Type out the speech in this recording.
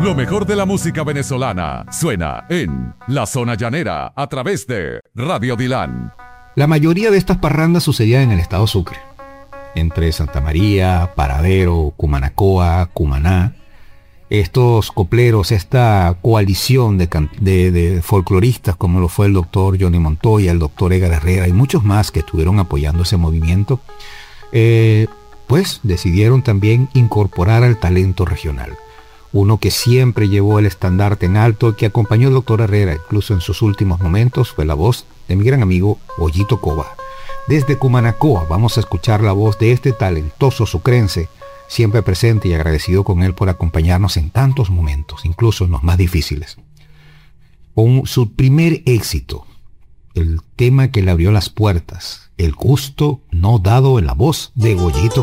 Lo mejor de la música venezolana suena en La Zona Llanera a través de Radio Dilán. La mayoría de estas parrandas sucedían en el estado Sucre, entre Santa María, Paradero, Cumanacoa, Cumaná. Estos copleros, esta coalición de folcloristas como lo fue el doctor Johnny Montoya, el doctor Edgar Herrera y muchos más que estuvieron apoyando ese movimiento, pues decidieron también incorporar al talento regional. Uno que siempre llevó el estandarte en alto, que acompañó al doctor Herrera incluso en sus últimos momentos, fue la voz de mi gran amigo Ollito Cova. Desde Cumanacoa vamos a escuchar la voz de este talentoso sucrense, siempre presente y agradecido con él por acompañarnos en tantos momentos, incluso en los más difíciles. Con su primer éxito, el tema que le abrió las puertas, El gusto no dado, en la voz de Ollito